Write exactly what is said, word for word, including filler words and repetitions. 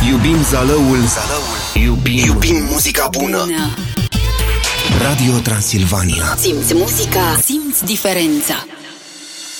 Iubim Zalăul, Zalăul. Iubim, Iubim muzica bună. Radio Transilvania. Simți muzica, simți diferența.